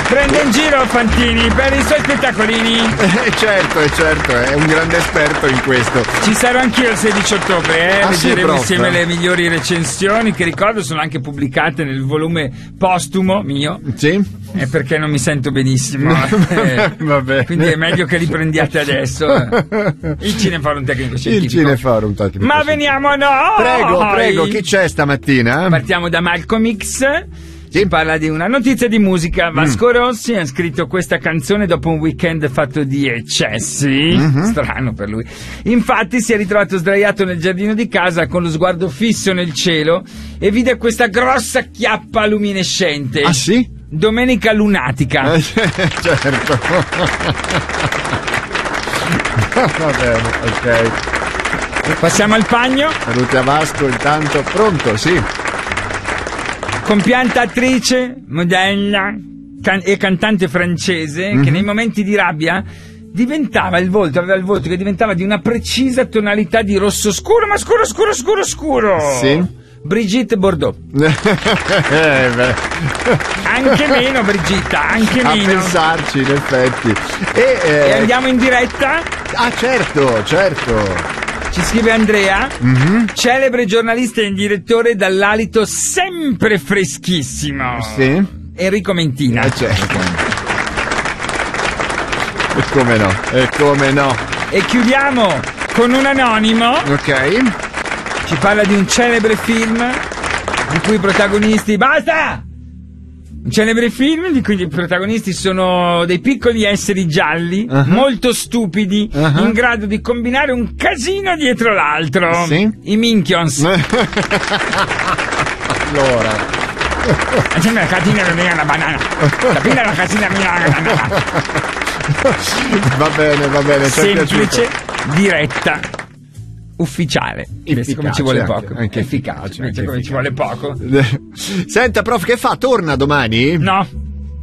Prende in giro Fantini per i suoi spettacolini. Certo, è un grande esperto in questo. Ci sarò anch'io il 16 ottobre, leggeremo insieme le migliori recensioni, che ricordo sono anche pubblicate nel volume postumo mio. Sì. Perché non mi sento benissimo. Vabbè. Quindi è meglio che li prendiate adesso. Il Cineforum Tecnico Scientifico. Ma veniamo a noi. Prego, chi c'è stamattina? Partiamo da Malcolm X. Sì. Parla di una notizia di musica. Vasco Rossi ha scritto questa canzone dopo un weekend fatto di eccessi. Strano per lui. Infatti si è ritrovato sdraiato nel giardino di casa con lo sguardo fisso nel cielo e vide questa grossa chiappa luminescente. Ah sì? Domenica lunatica. Certo. Va bene, ok. Passiamo al pagno. Saluti a Vasco intanto. Pronto, sì. Compianta attrice, modella e cantante francese che nei momenti di rabbia aveva il volto che diventava di una precisa tonalità di rosso scuro, ma scuro. Sì. Brigitte Bardot. Anche meno, Brigitta, anche meno. A pensarci, in effetti. E andiamo in diretta? Ah, certo. Ci scrive Andrea, celebre giornalista e direttore dall'alito sempre freschissimo. Sì. Enrico Mentina. Certo. E come no. E chiudiamo con un anonimo. Ok. Ci parla di un celebre film di cui i protagonisti... Basta! Un celebre film di cui i protagonisti sono dei piccoli esseri gialli, molto stupidi, in grado di combinare un casino dietro l'altro. Sì? I Minchions. Allora. La casina mia una banana. La casina mia una banana. Va bene. Semplice, diretta, ufficiale. Come ci vuole poco. Anche efficace. Come ci vuole poco. Senta, prof, che fa? Torna domani? No.